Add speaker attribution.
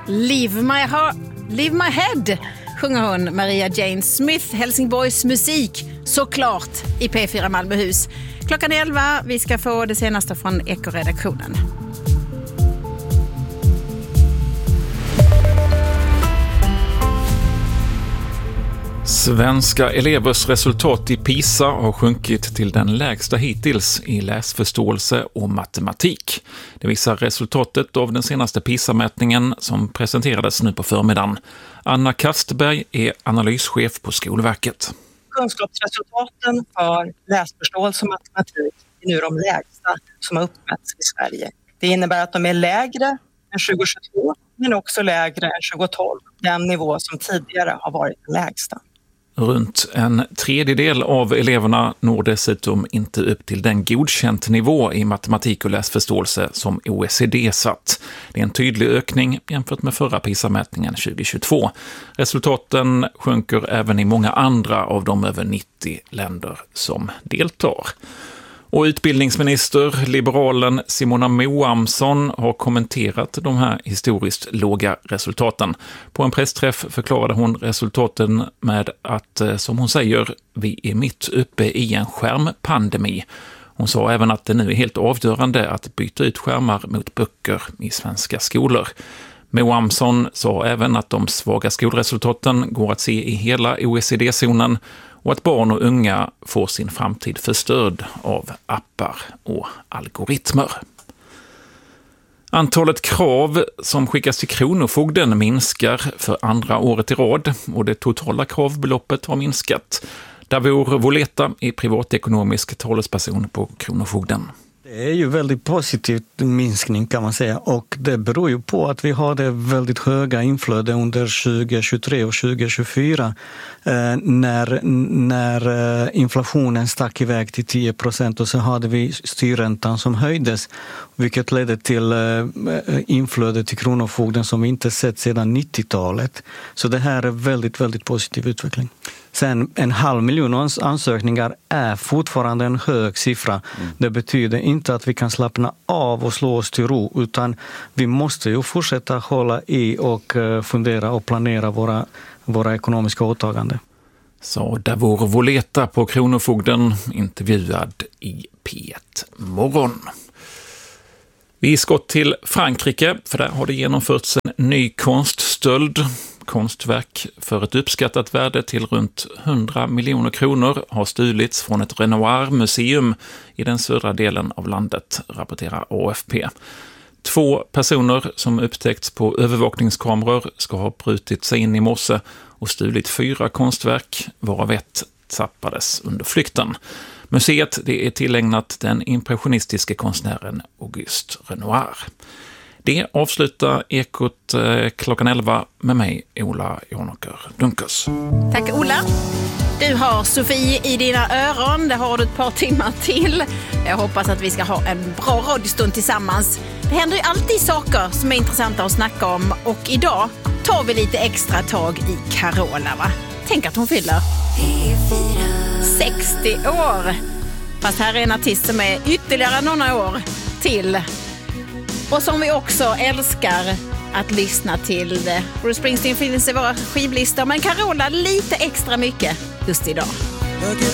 Speaker 1: Leave my head sjunger hon, Maria Jane Smith, Helsingborgs musik, såklart i P4 Malmöhus. Klockan 11, vi ska få det senaste från Eko-redaktionen.
Speaker 2: Svenska elevers resultat i PISA har sjunkit till den lägsta hittills i läsförståelse och matematik. Det visar resultatet av den senaste PISA-mätningen som presenterades nu på förmiddagen. Anna Kastberg är analyschef på Skolverket.
Speaker 3: Kunskapsresultaten för läsförståelse och matematik är nu de lägsta som har uppmätts i Sverige. Det innebär att de är lägre än 2022 men också lägre än 2012, den nivå som tidigare har varit den lägsta.
Speaker 2: Runt en tredjedel av eleverna når dessutom inte upp till den godkänt nivå i matematik och läsförståelse som OECD satt. Det är en tydlig ökning jämfört med förra PISA-mätningen 2022. Resultaten sjunker även i många andra av de över 90 länder som deltar. Och utbildningsminister, liberalen Simona Moamsson, har kommenterat de här historiskt låga resultaten. På en pressträff förklarade hon resultaten med att, som hon säger, vi är mitt uppe i en skärmpandemi. Hon sa även att det nu är helt avgörande att byta ut skärmar mot böcker i svenska skolor. Moamsson sa även att de svaga skolresultaten går att se i hela OECD-zonen och att barn och unga får sin framtid förstörd av appar och algoritmer. Antalet krav som skickas till Kronofogden minskar för andra året i rad och det totala kravbeloppet har minskat. Davor Voleta är privatekonomisk talesperson på Kronofogden.
Speaker 4: Det är ju väldigt positiv minskning kan man säga, och det beror ju på att vi har det väldigt höga inflöde under 2023 och 2024 när inflationen stack iväg till 10% och så hade vi styrräntan som höjdes, vilket ledde till inflöde till Kronofogden som vi inte sett sedan 90-talet. Så det här är väldigt, väldigt positiv utveckling. Sen 500 000 ansökningar är fortfarande en hög siffra. Det betyder inte att vi kan slappna av och slå oss till ro, utan vi måste ju fortsätta hålla i och fundera och planera våra ekonomiska åtaganden.
Speaker 2: Så Davor Voleta på Kronofogden, intervjuad i P1 Morgon. Vi ska till Frankrike, för där har det genomförts en ny konststöld. Konstverk för ett uppskattat värde till runt 100 miljoner kronor har stulits från ett Renoir-museum i den södra delen av landet, rapporterar AFP. 2 personer som upptäckts på övervakningskameror ska ha brutit sig in i morse och stulit 4 konstverk, varav ett tappades under flykten. Museet det är tillägnat den impressionistiska konstnären Auguste Renoir. Det avslutar Ekot klockan 11 med mig, Ola Jonåker Dunkers.
Speaker 1: Tack Ola. Du har Sofie i dina öron. Det har du ett par timmar till. Jag hoppas att vi ska ha en bra radiostund tillsammans. Det händer ju alltid saker som är intressanta att snacka om. Och idag tar vi lite extra tag i Carola, va? Tänk att hon fyller 60 år. Fast här är en artist som är ytterligare några år till. Och som vi också älskar att lyssna till. Bruce Springsteen finns i våra skivlistor, men Carola lite extra mycket just idag.